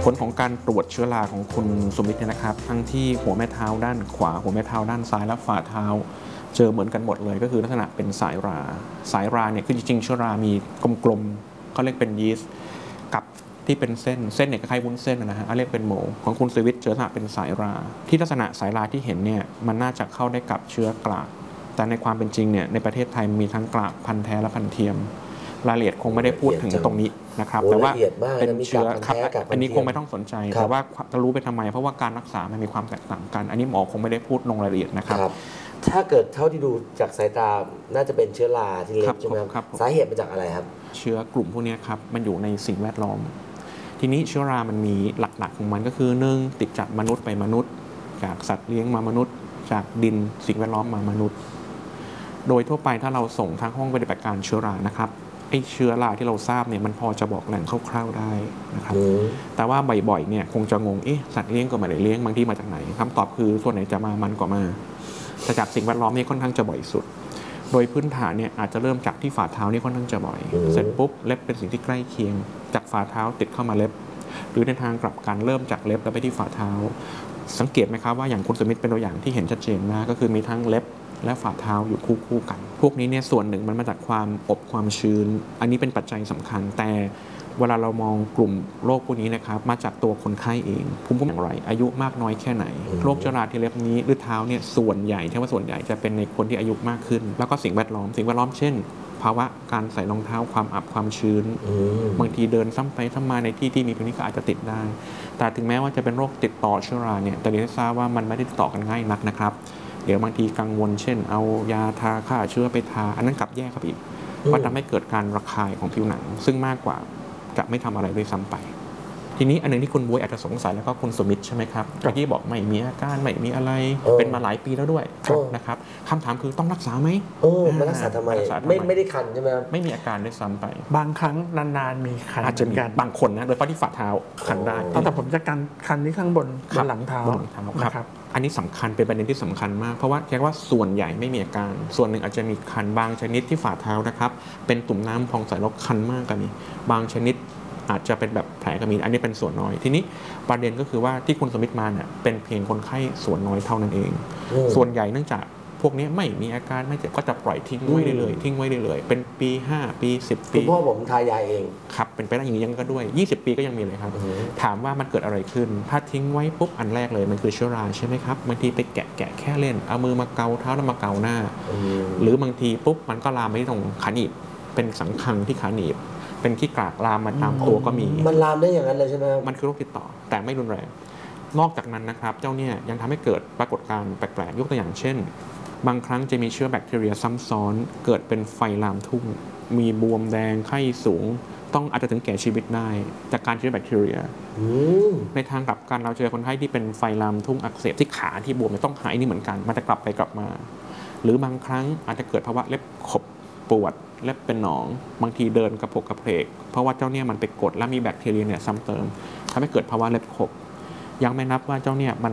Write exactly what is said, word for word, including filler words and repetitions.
ผลของการตรวจเชื้อราของคุณสุมิตรเนี่ยนะครับทั้งที่หัวแม่เท้าด้านขวาหัวแม่เท้าด้านซ้ายและฝ่าเท้าเจอเหมือนกันหมดเลยก็คือลักษณะเป็นสายราสายราเนี่ยคือจริงๆเชื้อรามีกลมๆเขาเรียกเป็นยีสต์กับที่เป็นเส้นเส้นเนี่ยคล้ายวุ้นเส้นนะฮะเรียกเป็นโหมของคุณสุมิตรเจอลักษณะเป็นสายราที่ลักษณะสายราที่เห็นเนี่ยมันน่าจะเข้าได้กับเชื้อกลากแต่ในความเป็นจริงเนี่ยในประเทศไทยมีทั้งกลากพันธุ์แท้และพันธุ์เทียมรายละเอียดคงไม่ได้พูดถึงตรงนี้นะครับแต่ว่าเป็นเชื้อครับอันนี้คงไม่ต้องสนใจแต่ว่าจะรู้ไปทำไมเพราะว่าการรักษามันมีความแตกต่างกันอันนี้หมอคงไม่ได้พูดลงรายละเอียดนะครับถ้าเกิดเท่าที่ดูจากสายตาน่าจะเป็นเชื้อราที่เล็บใช่ไหมครับสาเหตุมาจากอะไรครับเชื้อกลุ่มพวกนี้ครับมันอยู่ในสิ่งแวดล้อมทีนี้เชื้อรามันมีหลักๆของมันก็คือหนึ่งติดจากมนุษย์ไปมนุษย์จากสัตว์เลี้ยงมามนุษย์จากดินสิ่งแวดล้อมมามนุษย์โดยทั่วไปถ้าเราส่งทางห้องปฏิบัติการเชื้อรานะครับไอ้เชื้อราที่เราทราบเนี่ยมันพอจะบอกแหล่งคร่าวๆได้นะครับแต่ว่าบ่อยๆเนี่ยคงจะงงเอ๊ะสัตว์เลี้ยงก็ไม่ได้เลี้ยงบางที่มาจากไหนคำตอบคือส่วนไหนจะมามันก็มาแต่จากสิ่งแวดล้อมนี่ค่อนข้างจะบ่อยสุดโดยพื้นฐานเนี่ยอาจจะเริ่มจากที่ฝ่าเท้านี่ค่อนข้างจะบ่อยเสร็จปุ๊บเล็บเป็นสิ่งที่ใกล้เคียงจากฝ่าเท้าติดเข้ามาเล็บหรือในทางกลับกันเริ่มจากเล็บแล้วไปที่ฝ่าเท้าสังเกตไหมครับว่าอย่างคุณสมิธเป็นตัวอย่างที่เห็นชัดเจนมากก็คือมีทั้งเล็บและฝ่าเท้าอยู่คู่ๆกันพวกนี้เนี่ยส่วนหนึ่งมันมาจากความอบความชื้นอันนี้เป็นปัจจัยสำคัญแต่เวลาเรามองกลุ่มโรคพวกนี้นะครับมาจากตัวคนไข้เองภูมิคุ้มกันอย่างไรอายุมากน้อยแค่ไหนโรคเชื้อราที่เล็บนี้หรือเท้าเนี่ยส่วนใหญ่ใช่ว่าส่วนใหญ่จะเป็นในคนที่อายุมากขึ้นแล้วก็สิ่งแวดล้อมสิ่งแวดล้อมเช่นภาวะการใส่รองเท้าความอับความชื้นบางทีเดินซ้ำไปซ้ำมาในที่ที่มีพวกนี้ก็อาจจะติดได้แต่ถึงแม้ว่าจะเป็นโรคติดต่อเชื้อราเนี่ยแต่เรียนทราบว่ามันไม่ได้ติดต่อกันง่ายนักนะครับเดี๋ยวบางทีกังวลเช่นเอายาทาฆ่าเชื้อไปทาอันนั้นกลับแย่ครับอีกก็ทำให้เกิดการระคายของผิวหนังซึ่งมากกว่าจะไม่ทำอะไรด้วยซ้ำไปทีนี้อันนึงที่คุณบวยอาจจะสงสัยแล้วก็คุณสมิธใช่ไหมครับที่บอกไม่มีอาการไม่มีอะไรเป็นมาหลายปีแล้วด้วยนะครับคำถามคือต้องรักษาไหมเออมารักษาทำไมไม่ไม่ได้คันใช่ไหมไม่มีอาการด้วยซ้ำไปบางครั้งนานๆมีคันอาจจะมีบางคนนะโดยเฉพาะที่ฝ่าเท้าคันได้แต่ผมจะกันคันที่ข้างบนบนหลังเท้าครับอันนี้สำคัญเป็นประเด็นที่สำคัญมากเพราะว่าแค่ว่าส่วนใหญ่ไม่มีอาการส่วนหนึ่งอาจจะมีคันบางชนิดที่ฝ่าเท้านะครับเป็นตุ่มน้ำพองใสแล้วคันมากก็มีบางชนิดอาจจะเป็นแบบแผลก็มีอันนี้เป็นส่วนน้อยทีนี้ประเด็นก็คือว่าที่คุณสมิธมาเนี่ยเป็นเพียงคนไข้ส่วนน้อยเท่านั้นเองส่วนใหญ่เนื่องจากพวกนี้ไม่มีอาการไม่เจ็บก็จะปล่อยทิ้งไว้ได้เลยทิ้งไว้ได้เลยเป็นปีห้าปีสิบปีคุณพ่อผมทายาเองครับเป็นไปได้อย่างนี้ยังก็ด้วยยี่สิบปีก็ยังมีเลยครับถามว่ามันเกิดอะไรขึ้นถ้าทิ้งไว้ปุ๊บอันแรกเลยมันคือเชื้อราใช่ไหมครับบางทีไปแกะแกะแค่เล่นเอามือมาเกาเท้าแล้วมาเกาหน้าหรือบางทีปุ๊บมันก็ลามไปที่ตรงขาหนีบเป็นสังคังที่ขาหนีบเป็นขี้กากลามมาตามตัวก็มีมันลามได้อย่างนั้นเลยใช่ไหมมันคือโรคติดต่อแต่ไม่รุนแรงนอกจากนั้นนะครับเจ้าเนี่ยยังทำให้เกิดปรากฏการณ์แปลกๆยกตัวอย่างเช่นบางครั้งจะมีเชื้อแบคทีเรียซ้ำซ้อนเกิดเป็นไฟลามทุ่งมีบวมแดงไข้สูงต้องอาจจะถึงแก่ชีวิตได้จากการเชื้อแบคทีเรียในทางกลับกันเราเจอคนไข้ที่เป็นไฟลามทุ่งอักเสบที่ขาที่บวมต้องหายนี่เหมือนกันมันจะกลับไปกลับมาหรือบางครั้งอาจจะเกิดภาวะเล็บขบปวดเล็บเป็นหนองบางทีเดินกระโปกกระเพกเพราะว่าเจ้าเนี่ยมันไปกดและมีแบคทีเรียเนี่ยซ้ำเติมทำให้เกิดภาวะเล็บขบยังไม่นับว่าเจ้าเนี่ยมัน